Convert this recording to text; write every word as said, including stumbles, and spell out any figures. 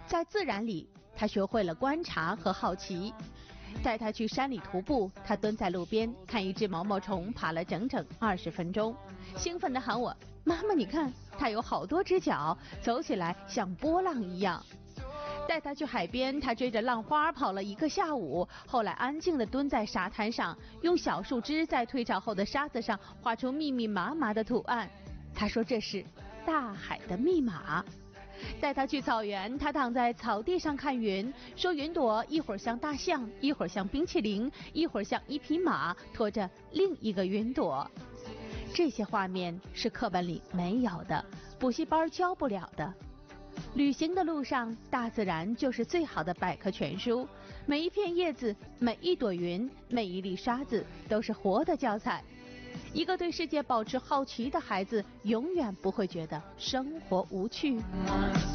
在自然里，他学会了观察和好奇。带他去山里徒步，他蹲在路边看一只毛毛虫爬了整整二十分钟，兴奋地喊我：“妈妈，你看，它有好多只脚，走起来像波浪一样。”带他去海边，他追着浪花跑了一个下午，后来安静地蹲在沙滩上，用小树枝在退潮后的沙子上画出密密麻麻的图案。他说这是大海的密码。带他去草原，他躺在草地上看云，说云朵一会儿像大象，一会儿像冰淇淋，一会儿像一匹马拖着另一个云朵。这些画面是课本里没有的，补习班教不了的。旅行的路上，大自然就是最好的百科全书，每一片叶子，每一朵云，每一粒沙子都是活的教材。一个对世界保持好奇的孩子，永远不会觉得生活无趣。